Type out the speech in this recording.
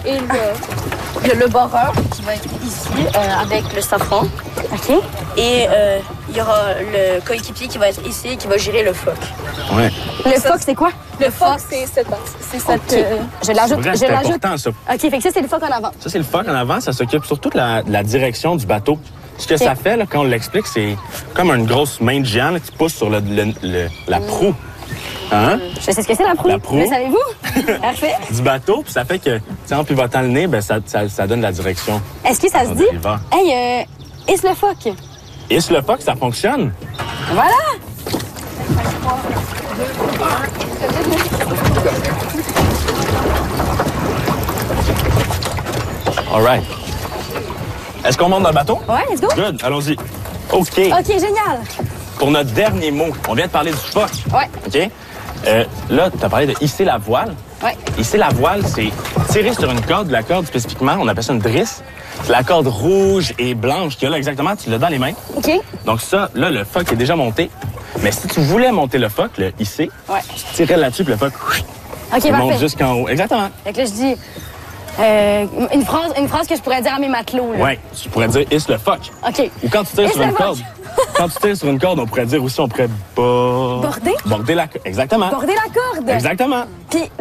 et il y a le barreur qui va être ici avec le safran. OK. Et il y aura le coéquipier qui va être ici qui va gérer le phoque. Ouais. Le phoque, c'est quoi? Le phoque, c'est cette... OK. Je l'ajoute. C'est vrai, c'est important, ça. OK, fait que ça, c'est le phoque en avant. Ça, c'est le phoque en avant. Ça s'occupe surtout de la direction du bateau. Ce que ça fait, là, quand on l'explique, c'est comme une grosse main de géant là, qui pousse sur la proue. Hein? Je sais ce que c'est, la proue. La proue. Le savez-vous? Parfait. Du bateau, puis ça fait que, en pivotant le nez, ben, ça donne la direction. Est-ce que ça se dit? Hey, hisse le phoque. Hisse le phoque, ça fonctionne. Voilà! All right. Est-ce qu'on monte dans le bateau? Ouais, let's go. Good, allons-y. OK. OK, génial. Pour notre dernier mot, on vient de parler du phoque. Ouais. OK? Là, tu as parlé de hisser la voile. Ouais. Hisser la voile, c'est tirer sur une corde. La corde, spécifiquement, on appelle ça une drisse. C'est la corde rouge et blanche qu'il y a là exactement. Tu l'as dans les mains. OK. Donc ça, là, le phoque est déjà monté. Mais si tu voulais monter le phoque, le hisser, tu tirais là-dessus, puis le phoque OK, monte parfait. jusqu'en haut. Exactement. Fait que là, je dis une phrase que je pourrais dire à mes matelots. Là. Oui, tu pourrais dire hisse le phoque. OK. Ou quand tu tires Hisse sur le une phoque. corde. Quand tu tires sur une corde, on pourrait dire aussi, on pourrait Border? Border la corde. Exactement. Border la corde. Exactement. Puis